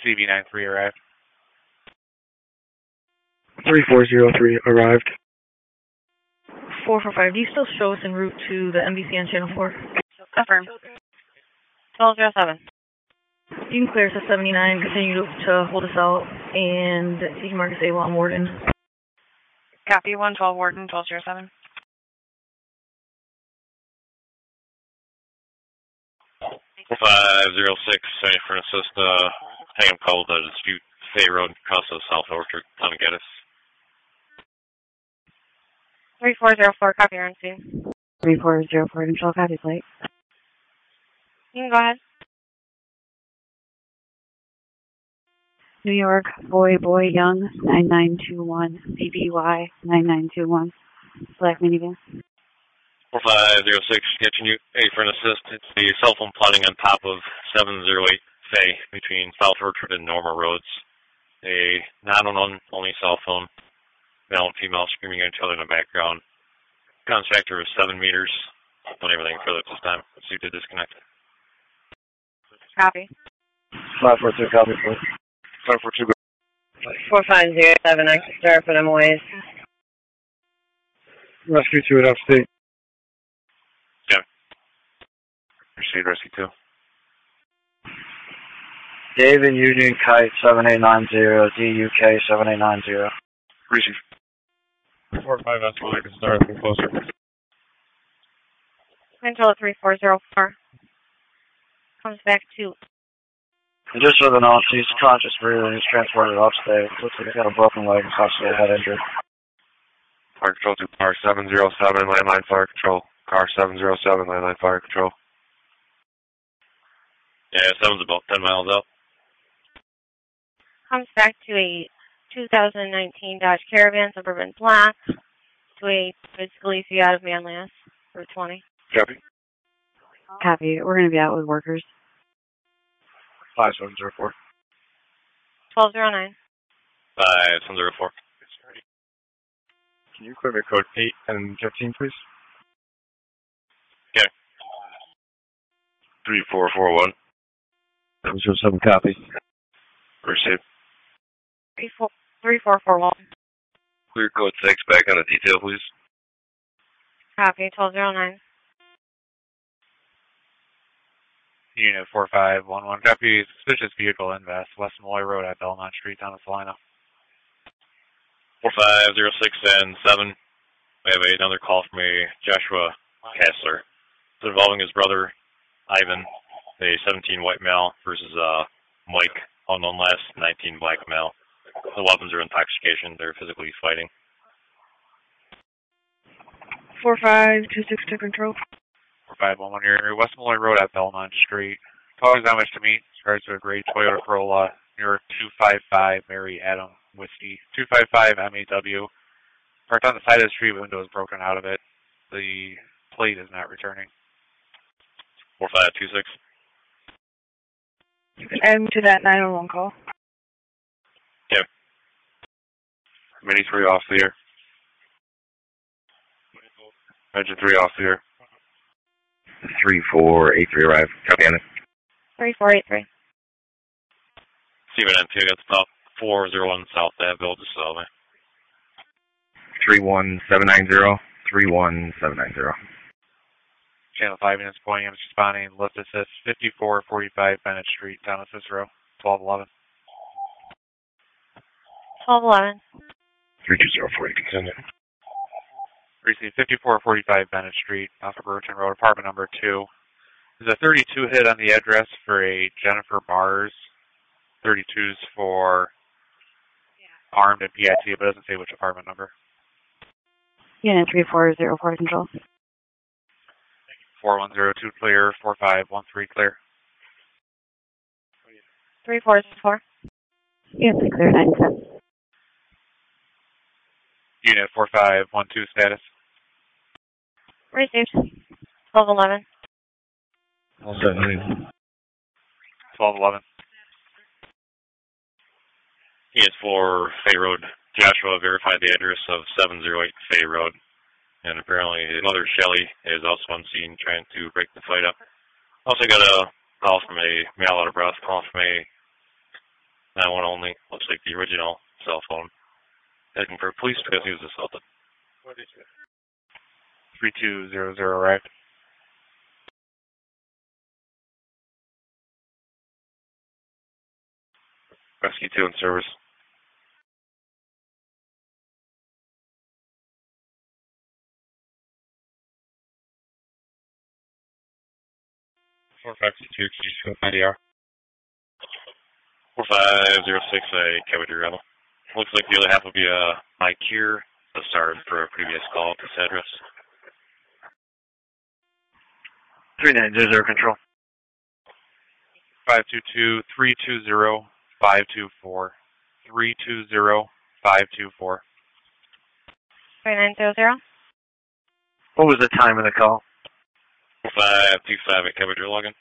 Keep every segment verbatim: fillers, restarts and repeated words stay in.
C B nine three arrived. three four zero three arrived. four four five, do you still show us en route to the M B C on Channel four? Affirm. twelve zero seven. You can clear us at seventy-nine, continue to, to hold us out, and you can mark us A one Warden. Copy, one twelve Warden, twelve zero seven. five zero six, ready for an assist, uh, hang call the dispute, Fay Road, across the South Orchard, come and get us. three four zero four, copy, R N C. three four zero four, control, copy, plate. You can go ahead. New York, boy, boy, young, nine nine two one, B B Y, nine nine two one, black minivan. four five zero six, catching you, A for an assist. It's the cell phone plotting on top of seven zero eight Fay between South Orchard and Norma Roads. A non-unknown only cell phone. Male and female screaming at each other in the background. Contact factor is seven meters. Done everything further at this time. Proceed to disconnect. Copy. five four two, copy, please. five four two, go. four five zero seven, I can start for them ways. Rescue two at upstate. Yeah. Proceed, rescue two. David Union Kite seven eight nine zero, D U K seven eight nine zero. Receive. four five S one, I can start a little closer. Control three four zero four. Comes back to. Just for the notes, he's conscious breathing. He's transported upstate. Looks like he's got a broken leg and possibly a head injury. Fire control to car seven zero seven, landline fire control. Car seven zero seven, landline fire control. Yeah, seven's about ten miles out. Comes back to a two thousand nineteen Dodge Caravan, Suburban Black, to a Scalisi out of Manlius, Route twenty. Copy. Copy, we're going to be out with workers. five seven zero four. twelve zero nine. five seven zero four. Can you equipment code eight and fifteen, please? Okay. three four four one. seven zero seven, copy. Receive. three four four one. Clear code six, back on the detail, please. Copy, twelve zero nine. Unit four five one one, copy, suspicious vehicle invest, West Malloy Road at Belmont Street, down in Salina. four five zero six and seven. We have another call from a Joshua Hassler. It's involving his brother, Ivan, a seventeen white male, versus uh, Mike, unknown last, nineteen black male. The weapons are intoxication. They're physically fighting. four five two six to control. four five one one, here, West Malloy Road at Belmont Street. Callers on which to meet, regards to a gray Toyota Corolla near two five five Mary Adam Whiskey. two five five M A W. Parked on the side of the street, window is broken out of it. The plate is not returning. four five two six. You can add me to that nine one one call. Yeah. Mini three off the air. Engine three off the air. three four eight three arrive. Copy on it. three four eight three. Steven N two, got stop four zero one South Abbeville, just so me. three one seven nine zero, three one seven nine zero. Channel five units pointing, I'm responding, lift assist, fifty-four forty-five Bennett Street, down at Cicero, twelve eleven. twelve eleven. three two zero four, continue. Receive fifty-four forty-five Bennett Street, off of Burton Road, apartment number two. There's a thirty-two hit on the address for a Jennifer Mars. thirty-twos for armed and P I T, but it doesn't say which apartment number. Unit three four zero four control. four one zero two clear, four five one three clear. three four four. Unit clear nine seven. Unit four five one two status. Received. twelve eleven. twelve eleven. He is for Fay Road. Joshua verified the address of seven oh eight Fay Road. And apparently his mother, Shelley, is also on scene trying to break the fight up. Also got a call from a mail out of breath, call from a nine one only. Looks like the original cell phone. Asking for police because he was assaulted. three two zero zero, right? Rescue two in service. four five two two, can you show I D R? four five zero six, I covered your rebel. Looks like the other half will be uh, Mike here, the start for a previous call to this address. three nine zero zero control. five two two, three two zero, five two four. three two zero, five two four. three nine zero zero. What was the time of the call? four five two five, I covered your login.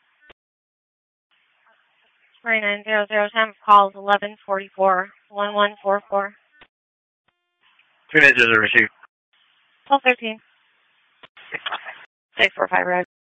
three nine zero zero, time of call is eleven forty-four, one one four four. three nine zero zero received. twelve thirteen. six four five, Red.